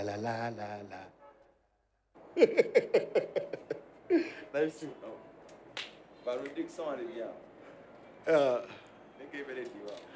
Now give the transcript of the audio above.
La la la la. Merci. Par le son, elle est bien. Euh, Dès qu'elle est, tu vois.